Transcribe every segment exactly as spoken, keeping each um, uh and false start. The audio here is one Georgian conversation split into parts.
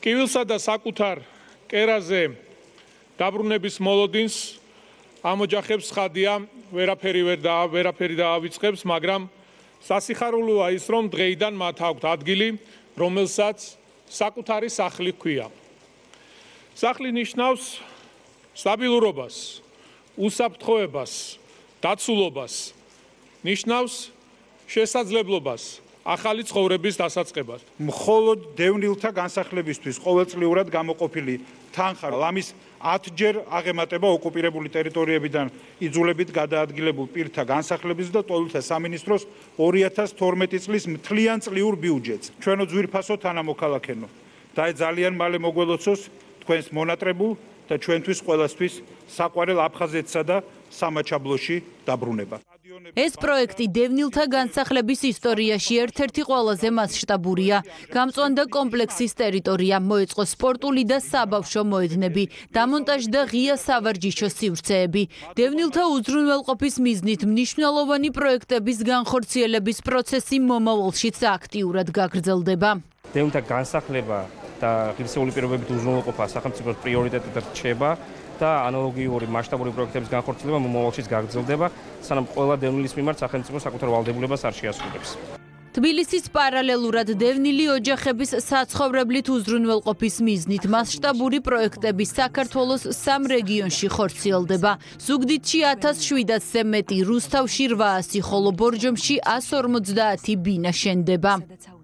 ტკივილსა და საკუთარ კერაზე დაბრუნების მოლოდინს ამ ოჯახებს ხადია ვერაფერი ვერ და ვერაფერი დაავიწყებს, მაგრამ სასიხარულოა ის, რომ დღეიდან მათ აქვთ ადგილი, რომელსაც საკუთარი სახლი ჰქვია. სახლი ნიშნავს სტაბილურობას, უსაფრთხოებას, დაცულობას, ნიშნავს შესაძლებლობას ახალი ცხოვრების დასაწყებას. მხოლოდ დევნილთა განსახლებისთვის ყოველწლიურად გამოყოფილი თანხა ლამის ათჯერ აღემატება ოკუპირებული ტერიტორიებიდან იძულებით გადაადგილებულ პირთა განსახლების და ტოლთა სამინისტროს ორი ათას თორმეტი წლის მთლიან წლიურ ბიუჯეტს. ჩვენო ძვირფასო თანამოქალაქენო და ძალიან მალე მოგველოცოს თქვენს მონატრებულ და ჩვენთვის ყველასთვის საყვარელ აფხაზეთსა და სამაჩაბლოში დაბრუნება. ეს პროექტი დევნილთა განსახლების ისტორიაში ერთ-ერთი ყველაზე მასშტაბურია. გამწვანდა კომპლექსის ტერიტორია, მოეწყო სპორტული და საბავშვო მოედნები, დამონტაჟდა ღია სავარჯიშო სივრცეები. დევნილთა უზრუნველყოფის მიზნით მნიშვნელოვანი პროექტების განხორციელების პროცესი მომავალშიც აქტიურად გაგრძელდება. დევნილთა განსახლება და ღირსეული პირობებით უზრუნველყოფა სახელმწიფოს პრიორიტეტად რჩება და ანალოგიური მასშტაბური პროექტების განხორციელება მომავალშიც გაგრძელდება, სანამ ყველა დევნილის მიმართ სახელმწიფო საკუთარ ვალდებულებას არ შეასრულებს. თბილისის პარალელურად დევნილი ოჯახების საცხოვრებლით უზრუნველყოფის მიზნით მასშტაბური პროექტები საქართველოს სამ რეგიონში ხორციელდება. ზუგდიდში ათას შვიდასზე მეტი, რუსთავში რვაასი, ხოლო ბორჯომში ას ორმოცდაათი ბინა შენდება.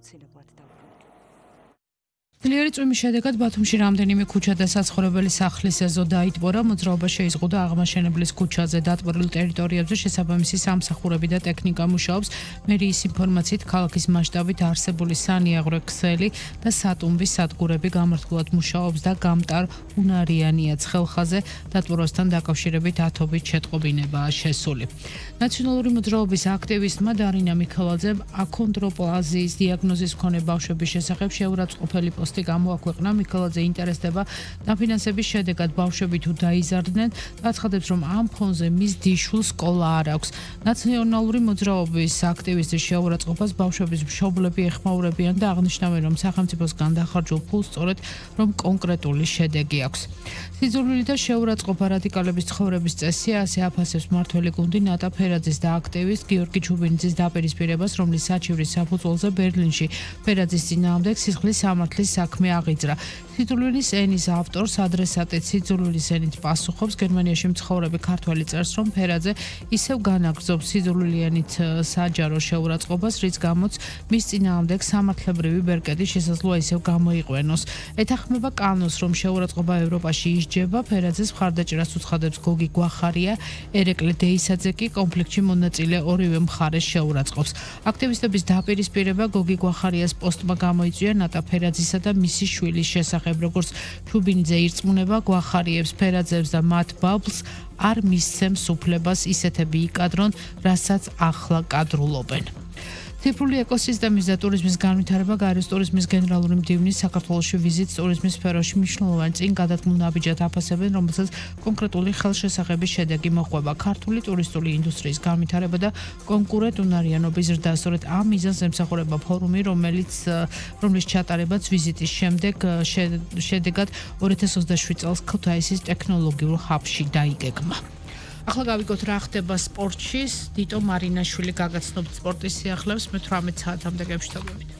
ძლიერი წვიმის შედეგად ბათუმში რამდენიმე ქუჩა და საცხოვრებელი სახლის ეზო დაიტბორა, მოძრაობა შეიზღუდა აღმაშენებლის ქუჩაზე. დატბორილ ტერიტორიებზე შესაბამისი სამსახურები და ტექნიკა მუშაობს. მერიის ინფორმაციით, ქალაქის მასშტაბით არსებული სანიაღვრე ქსელი და სატუმბის სადგურები გამართულად მუშაობს და გამტარ უნარიანია ცხელხაზე. დატბორვასთან დაკავშირებით ათობით შეტყობინებაა შესული. ნაციონალური მოძრაობის აქტივისტმა დარინა მიქელაძემ აქონდროპლაზიის დიაგნოზის მქონე ბავშვების შესახებ შეურაცხყოფელი პოსტი გამოაქვეყნა. მიქელაძე ინტერესდება დაფინანსების შედეგად ბავშვები თუ დაიზარდნენ, აცხადებს, რომ ამ ფონზე მის დიშვილს სკოლა არ აქვს. ნაციონალური მოძრაობის აქტივისტის შეურაცხყოფას ბავშვების მშობლები ეხმაურებიან და აღნიშნავენ, რომ სახელმწიფოსგან დახარჯულ ფულს სწორედ რომ კონკრეტული შედეგი აქვს. სიძულვილი და შეურაცხყოფა რადიკალების ცხოვრების წესია, ასე აფასებს მმართველი გუნდი ნატა ფერაძის და აქტივისტ გიორგი ჩუბინიძის დაპირისპირებას, რომლის საჩივრის საფუძველზე ბერლინში ფერაძის წინააღმდეგ სისხლის სამართლის საქმე აღიძრა. სიძულვილის ენის ავტორს ადრესატით სიძულვილის ენით პასუხობს. გერმანიაში მცხოვრები ქართველი წერს, რომ ფერაძე ისევ განაგრძობს სიძულვილი ენით საჯარო შეურაცხყოფას, რის გამოც მის წინააღმდეგ სამართლებრივი ბერკეტი შესაძლოა ისევ გამოიყვენოს. ეთანხმება კანონს, რომ შეურაცხყოფა ევროპაში ისჯება. ფერაძეს მხარდაჭერას უცხადებს გოგი გვახარია, ერეკლე დეისაძე კი კონფლიქტში მონაწილე ორივე მხარეს შეურაცხყოფს. აქტივისტების დაპირისპირება გოგი გვახარიას პოსტმა გამოიწვია ნატა ფერაძისა და მისი შვილის შესახებ, როგორც ჩუბინიძე ირწმუნება, გვახარიებს ფერაძეებს და მათ ბაბლს არ მისცემს უფლებას ისეთები იკადრონ, რასაც ახლა კადრულობენ. ციფრული ეკოსისტემის და ტურიზმის განვითარება გაეროს ტურიზმის გენერალური მდივნის საქართველოში ვიზიტს ტურიზმის სფეროში მნიშვნელოვანი წინ გადადგმულ ნაბიჯად აფასებენ, რომელსაც კონკრეტული ხელშესახების შედეგი მოჰყვება. ქართული ტურისტული ინდუსტრიის განვითარება და კონკურენტუნარიანობის ზრდა. სწორედ ამ მიზანს ემსახურება ფორუმი, რომელიც რომლის ჩატარებაც ვიზიტის შემდეგ შედეგად ორი ათას ოცდაშვიდ წელს ქუთაისის ტექნოლოგიურ ჰაბში დაიგეგმა. ახლა გავიგოთ რა ხდება სპორტში. დიტო მარინაშვილი გაგაცნობთ სპორტის სიახლეებს მე თვრამეტ საათამდე გეშთობებით.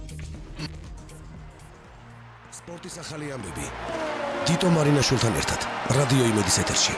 სპორტის ახალი ამბები. დიტო მარინაშვილთან ერთად რადიო იმედის ეთერში.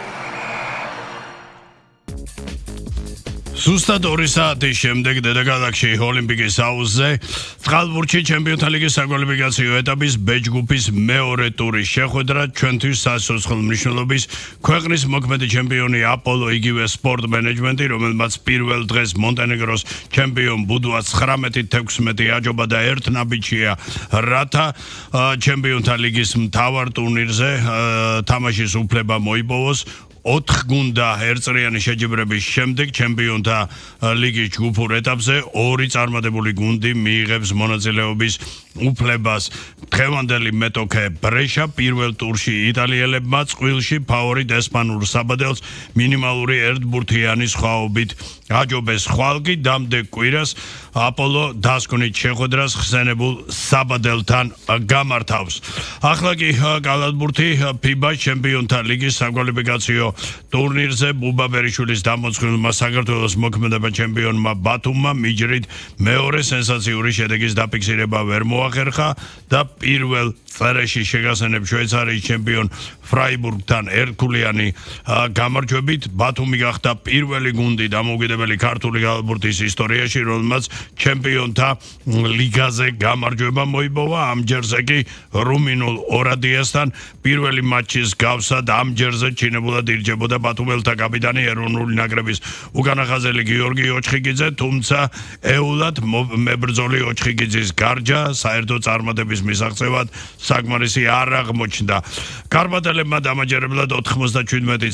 ზუსტად ორი საათის შემდეგ დედაქალაქში ოლიმპიკის აუზზე წყალბურთში ჩემპიონთა ლიგის საკვალიფიკაციო ეტაპის ბ ჯგუფის მეორე ტურის შეხვედრა ჩვენთვის სასოცხლო მნიშვნელობის ქვეყნის მოქმედი ჩემპიონი აპოლო, იგივე სპორტ მენეჯმენტი, რომელმაც პირველ დღეს მონტენეგროს ჩემპიონ ბუდვას ცხრამეტი თექვსმეტი აჯობა და ერთ ნაბიჯია, რათა ჩემპიონთა ლიგის მთავარ ტურნირზე თამაშის უფლება მოიპოვოს. ოთხ გუნდა ერთწრიანი შეჯიბრების შემდეგ ჩემპიონთა ლიგის ჯგუფურ ეტაპზე ორი წარმატებული გუნდი მიიღებს მონაწილეობის უფლებას. დღევანდელი მეტოქე ბრეშა პირველ ტურში იტალიელებმა წყვილში ფავორიტ ესპანურ საბადელს მინიმალური ერთბურთიანი სხვაობით აჯობეს ხვალკი დამდეგ კვირას აპოლო დასკვნით შეხვედრას ხსენებულ საბადელთან გამართავს. ახლა კი კალათბურთი ფიბა ჩემპიონთა ლიგის საკვალიფიკაციო ტურნირზე ბუბა ბერიშვილის დამოწმებულმა საქართველოს მოქმედება ჩემპიონმა ბათუმმა მიჯრით მეორე სენსაციური შედეგის დაფიქსირება ვერ მოახერხა და პირველ წერეში შეგასენებ შვეიცარიის ჩემპიონ ფრაიბურგთან ერთგულიანი გამარჯვებით ბათუმი გახდა პირველი გუნდი დამოუკიდებელი ქართული კალათბურთის ისტორიაში, რომელმაც ჩემპიონთა ლიგაზე გამარჯვება მოიპოვა. ამ ჯერზე კი რუმინულ ორადიასთან პირველი მატჩის გავსად ამ ჯერზე ჩინებულად ირჩებოდა ბათუმელთა კაპიტანი ეროვნული ნაკრების უკანახაზელი გიორგი ოჩხიგიძე, თუმცა ეულად მებრძოლი ოჩხიგიძის გარჯა საერთო წარმატების მისაღწევად საკმარისი არ აღმოჩნდა. კარპატელებმა დამაჯერებლად ოთხმოცდაჩვიდმეტით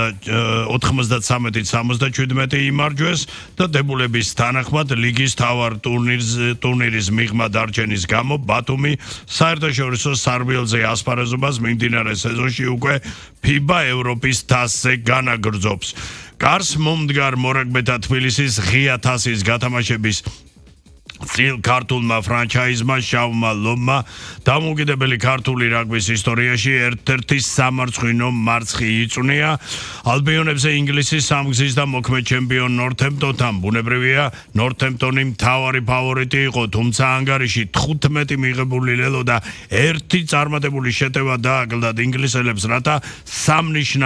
სამოცდაჩვიდმეტი იმარჯვეს და დებულების თანახმად ლიგის თავარ ტურნირის მიღმა დარჩენის გამო ბათუმი საერთაშორისო სარბიელზე ასპარეზობას მიმდინარე სეზონში უკვე ფიბა ევროპის თასზე განაგრძობს. კარს მომდგარ მორაგბეთა თბილისის ღია თასის გათამაშების წილ ქართულმა ფრანჩაიზმა შავმა ლომმა დამოუკიდებელი ქართული რაგბის ისტორიაში ერთ-ერთი სამარცხვინო მარცხი იწვნია ალბიონებზე ინგლისის სამგზის და მოქმედ ჩემპიონ ნორთემპტონთან. ბუნებრივია ნორთემპტონი მთავარი ფავორიტი იყო, თუმცა ანგარიში თხუთმეტი მიღებული ლელო და ერთი წარმატებული შეტევა დააკლდათ ინგლისელებს, რათა სამნიშნა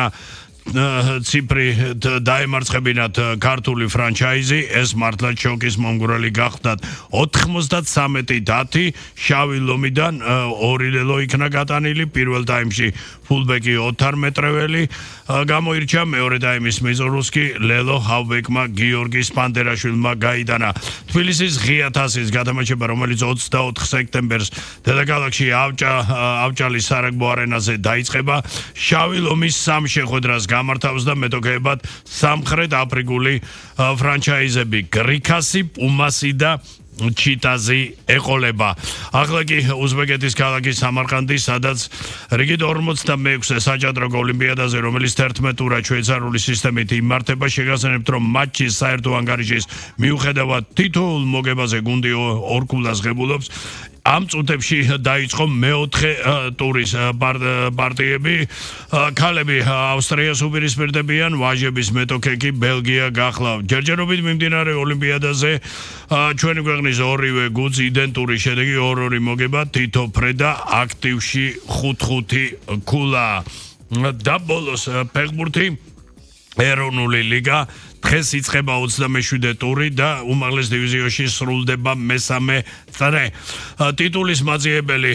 ციფრი დაემარცხებინათ ქართული ფრანჩაიზი, ეს მართლაც შოკის მომგვრელი გახდათ. ოთხმოცდათრამეტი დათი შავი ლომიდან ორი ლელო იქნა გატანილი, პირველ ტაიმში ფულბეკი ოთარ მეტრეველი გამოირჩა, მეორე ტაიმის მიწურულს კი ლელო ჰავბეკმა გიორგი სპანდერაშვილმა გაიტანა. თბილისის ღია თასის გათამაშება, რომელიც ოცდაოთხ სექტემბერს დედაქალაქში ავჭალის სარაგბო არენაზე დაიწყება, შავი ლომის სამ შეხვედრას გამართავს და მეტოქეებად სამხრეთ აფრიკული ფრანჩაიზები გრიქასი, პუმასი და ჩიტაზი ეყოლება. ახლა კი უზბეკეთის ქალაქი სამარყანდი, სადაც რიგით ორმოცდამეექვსე საჭადრაკო ოლიმპიადაზე, რომელიც თერთმეტ ტურად შვეიცარიული სისტემით იმართება, შეგასენებთ, რომ მატჩის საერთო ანგარიშის მიუხედავად თითოეულ მოგებაზე გუნდი ორ ქულას ღებულობს. ამ წუთებში დაიწყო მეოთხე ტურის პარტიები. ქალები ავსტრიას უპირისპირდებიან, ვაჟების მეტოქე კი ბელგია გახლავთ. ჯერჯერობით მიმდინარე ოლიმპიადაზე ჩვენი ქვეყნის ორივე გუნდს იდენტური შედეგი ორ-ორი მოგება, თითო ფრედა აქტივში ხუთ-ხუთი ქულა. და ბოლოს ფეხბურთი ეროვნული ლიგა დღეს იწყება ოცდამეშვიდე ტური და უმაღლეს დივიზიონში სრულდება მესამე წრე. ტიტულის მაძიებელი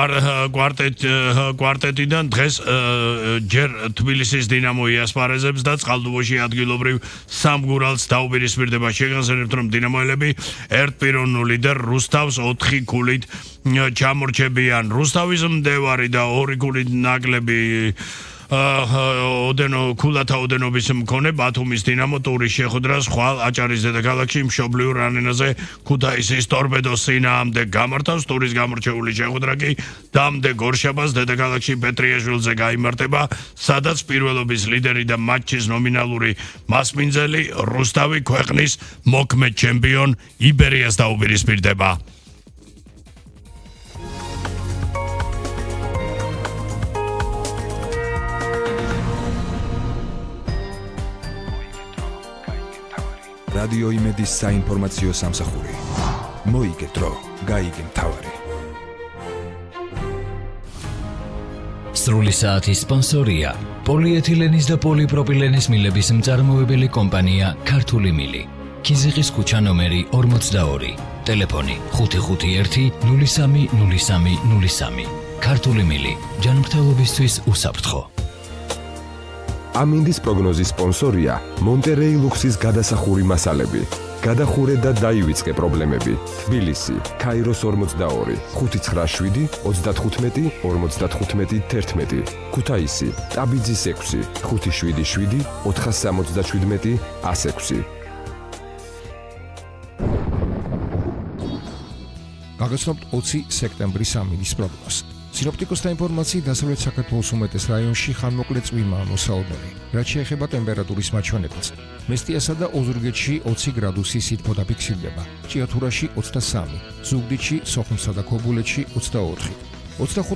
კვარტეტიდან დღეს ჯერ თბილისის დინამო იასპარეზებს და წყალტუბოში ადგილობრივ სამგურალს დაუპირისპირდება. შეგახსენებთ, რომ დინამოელები ერთპიროვნულ ლიდერ რუსთავს ოთხი ქულით ჩამორჩებიან. რუსთავის მდევარი და ორი ქულით ნაკლები ოდენო ქულათა ოდენობის მქონე ბათუმის დინამო ტურის შეხვედრას ხვალ აჭარის დედაქალაქში მშობლიურ არენაზე ქუთაისის ტორპედოს წინააღმდეგ გამართავს. ტურის გამორჩეული შეხვედრა კი დამდეგ ორშაბათს დედაქალაქში პეტრიაშვილზე გაიმართება, სადაც პირველობის ლიდერი და მატჩის ნომინალური მასპინძელი რუსთავი ქვეყნის მოქმედ ჩემპიონ იბერიას დაუპირისპირდება. რადიო იმედის საინფორმაციო სამსახური. მოიგე დრო, გაიგე მთავარი. სრული საათის სპონსორია პოლიეთილენის და პოლიპროპილენის მილების მწარმოებელი კომპანია ქართული მილი. ქიზიყის ქუჩა ნომერი ორმოცდაორი. ტელეფონი ხუთი ხუთი ერთი ნული სამი ნული სამი ნული სამი. ქართული მილი. ჯანმრთელობისთვის უსაფრთხო. ამინდის პროგნოზის სპონსორია მონტერეი ლუქსის გადასახური მასალები. გადახურე და დაივიწყე პრობლემები. თბილისი, ქაიროს ორმოცდაორი, ხუთი ცხრა შვიდი ოცდათხუთმეტი ორმოცდათხუთმეტი თერთმეტი. ქუთაისი, ტაბიძის ექვსი, ხუთი შვიდი შვიდი ოთხასამოცდაშვიდმეტი ას ექვსი. გაგაცნობთ ოცი სექტემბრის ამინდის პროგნოზს. სინოპტიკოსთა ინფორმაციით, დასავლეთ საქართველოს უმეტეს რაიონში ხანმოკლე წვიმაა მოსაოდნელი. რაც შეეხება ტემპერატურის მაჩვენებელს, მესტიასა და ოზურგეთში ოცი გრადუსი სითბო დაფიქსირდება, ჭიათურაში ოცდასამი, ზუგდიდში, სოხუმსა და ქობულეთში ოცდაოთხი. ოცდახუთ